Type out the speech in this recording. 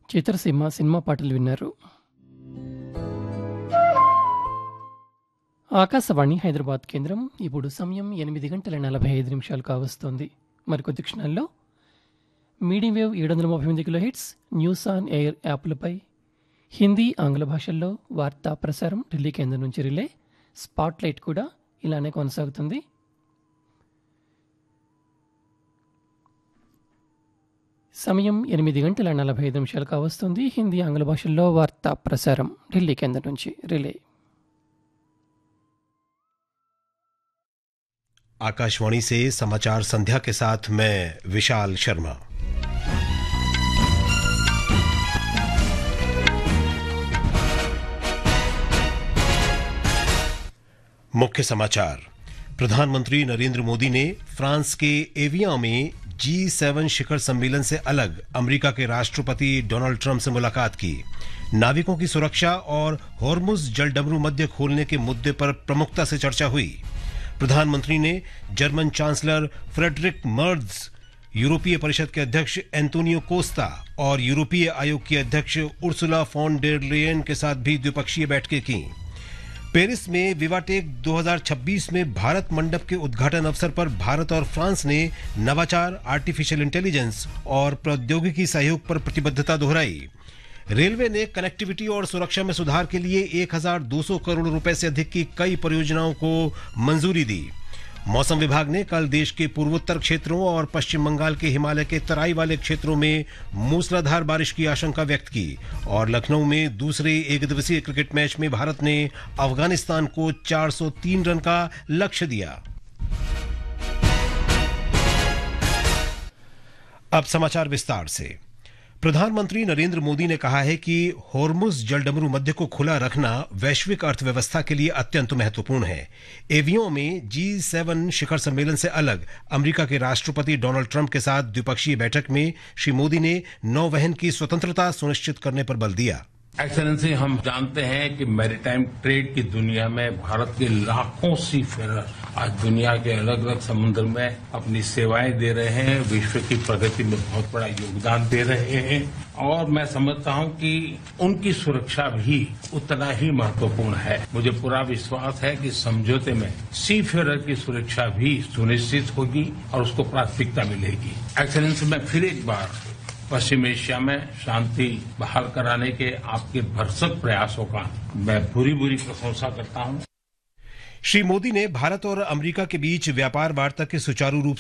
చిత్రసీమ cinema పాటలు విన్నారు. ఆకాశవాణి హైదరాబాద్ కేంద్రం. ఇప్పుడు సమయం 8:45 కావస్తోంది. మరికొద్ది క్షణాల్లో medium wave 738 kilohertz news on air యాప్లపై Hindi, ఆంగ్ల భాషల్లో వార్తా ప్రసారం ఢిల్లీ కేంద్రం నుంచి రిలే. స్పాట్లైట్ కూడా ఇలానే కొనసాగుతుంది. సమయం 8:45 కావస్తుంది. హిందీ, ఆంగ్ల భాషల్లో వార్తా ప్రసారం ఢిల్లీ కేంద్రం నుంచి రిలే. आकाशवाणी से समाचार संध्या के साथ मैं विशाल शर्मा। मुख्य समाचार। प्रधानमंत्री नरेंद्र मोदी ने फ्रांस के एवियान में G7 शिखर सम्मेलन से अलग अमेरिका के राष्ट्रपति डोनाल्ड ट्रंप से मुलाकात की। नाविकों की सुरक्षा और हॉर्मुज जलडमरू मध्य खोलने के मुद्दे पर प्रमुखता से चर्चा हुई। प्रधानमंत्री ने जर्मन चांसलर फ्रेडरिक मर्ज, यूरोपीय परिषद के अध्यक्ष एंटोनियो कोस्टा और यूरोपीय आयोग की अध्यक्ष उर्सुला फॉन डेर लेयन के साथ भी द्विपक्षीय बैठकें की। पेरिस में विवाटेक 2026 में भारत मंडप के उद्घाटन अवसर पर भारत और फ्रांस ने नवाचार, आर्टिफिशियल इंटेलिजेंस और प्रौद्योगिकी सहयोग पर प्रतिबद्धता दोहराई। रेलवे ने कनेक्टिविटी और सुरक्षा में सुधार के लिए 1200 करोड़ रुपए से अधिक की कई परियोजनाओं को मंजूरी दी। मौसम विभाग ने कल देश के पूर्वोत्तर क्षेत्रों और पश्चिम बंगाल के हिमालय के तराई वाले क्षेत्रों में मूसलाधार बारिश की आशंका व्यक्त की। और लखनऊ में दूसरे एकदिवसीय क्रिकेट मैच में भारत ने अफगानिस्तान को 403 रन का लक्ष्य दिया। अब समाचार विस्तार से। प्रधानमंत्री नरेंद्र मोदी ने कहा है कि हॉर्मुज जलडमरू मध्य को खुला रखना वैश्विक अर्थव्यवस्था के लिए अत्यंत महत्वपूर्ण है। एवियान में G7 शिखर सम्मेलन से अलग अमेरिका के राष्ट्रपति डोनाल्ड ट्रंप के साथ द्विपक्षीय बैठक में श्री मोदी ने नौवहन की स्वतंत्रता सुनिश्चित करने पर बल दिया। एक्सेलेंसी, हम जानते हैं कि मैरीटाइम ट्रेड की दुनिया में भारत के लाखों सीफेरर आज दुनिया के अलग अलग समुद्र में अपनी सेवाएं दे रहे हैं, विश्व की प्रगति में बहुत बड़ा योगदान दे रहे हैं। और मैं समझता हूं कि उनकी सुरक्षा भी उतना ही महत्वपूर्ण है। मुझे पूरा विश्वास है कि समझौते में सीफेरर की सुरक्षा भी सुनिश्चित होगी और उसको प्राथमिकता मिलेगी। एक्सेलेंसी, मैं फिर एक बार पश्चिम एशिया में शांति बहाल कराने के आपके भरसक प्रयासों का मैं पूरी प्रशंसा करता हूं। श्री मोदी ने भारत और अमेरिका के बीच व्यापार वार्ता के सुचारू रूप